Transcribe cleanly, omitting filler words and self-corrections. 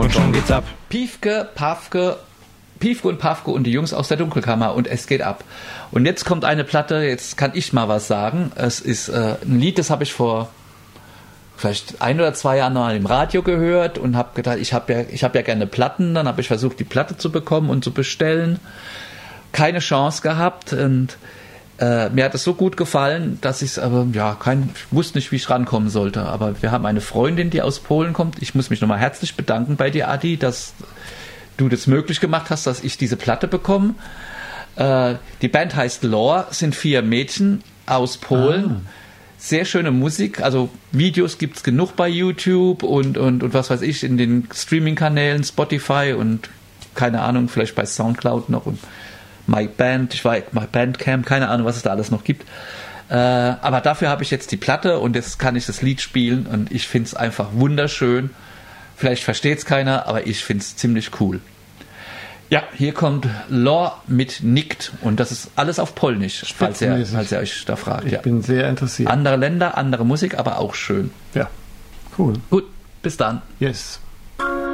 Und schon geht's ab. Piefke und Pafke und die Jungs aus der Dunkelkammer und es geht ab. Und jetzt kommt eine Platte, jetzt kann ich mal was sagen. Es ist ein Lied, das habe ich vor vielleicht 1 oder 2 Jahren mal im Radio gehört und habe gedacht, ich hab ja gerne Platten. Dann habe ich versucht, die Platte zu bekommen und zu bestellen. Keine Chance gehabt und mir hat es so gut gefallen, dass ich wusste nicht, wie ich rankommen sollte. Aber wir haben eine Freundin, die aus Polen kommt. Ich muss mich nochmal herzlich bedanken bei dir, Adi, dass du das möglich gemacht hast, dass ich diese Platte bekomme. Die Band heißt Lore, sind 4 Mädchen aus Polen. Sehr schöne Musik, also Videos gibt es genug bei YouTube und was weiß ich, in den Streaming-Kanälen, Spotify und keine Ahnung, vielleicht bei Soundcloud noch und My Bandcamp, keine Ahnung, was es da alles noch gibt. Aber dafür habe ich jetzt die Platte und jetzt kann ich das Lied spielen und ich finde es einfach wunderschön. Vielleicht versteht es keiner, aber ich finde es ziemlich cool. Ja, hier kommt Lore mit Nickt und das ist alles auf Polnisch, falls ihr euch da fragt. Ich bin sehr interessiert. Andere Länder, andere Musik, aber auch schön. Ja, cool. Gut, bis dann. Yes.